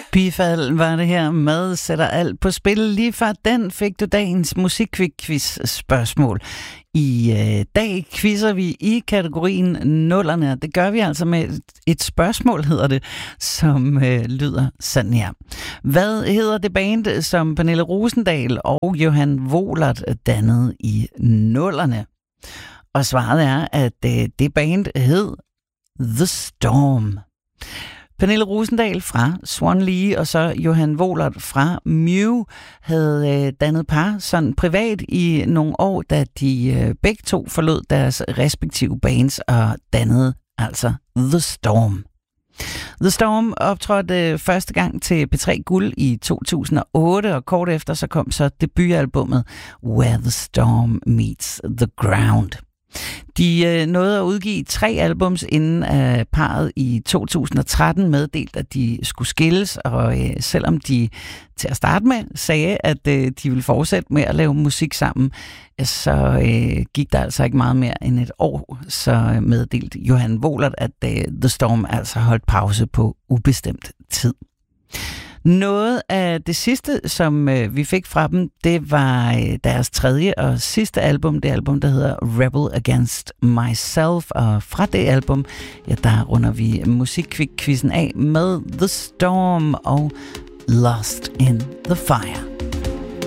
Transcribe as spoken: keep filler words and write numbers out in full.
Bifald var det her med sætter alt på spil. Lige fra den fik du dagens musikquiz-spørgsmål. I øh, dag quizzer vi i kategorien nullerne. Det gør vi altså med et, et spørgsmål, hedder det, som øh, lyder sådan her. Hvad hedder det band, som Pernille Rosendahl og Johan Wohlert dannede i nullerne? Og svaret er, at øh, det band hed The Storm. Pernille Rosendahl fra Swan Lee og så Johan Wohlert fra Mew havde øh, dannet par sådan privat i nogle år, da de øh, begge to forlod deres respektive bands og dannede altså The Storm. The Storm optrådte første gang til P tre Guld i to tusind og otte, og kort efter så kom så debutalbummet Where the Storm Meets the Ground. De øh, nåede at udgive tre albums inden øh, parret i to tusind og tretten meddelt, at de skulle skilles, og øh, selvom de til at starte med sagde, at øh, de ville fortsætte med at lave musik sammen, så øh, gik der altså ikke meget mere end et år, så meddelte Johan Wohlert, at øh, The Storm altså holdt pause på ubestemt tid. Noget af det sidste, som øh, vi fik fra dem, det var øh, deres tredje og sidste album, det album, der hedder Rebel Against Myself, og fra det album, ja, der runder vi musikquizzen af med The Storm og Lost in the Fire.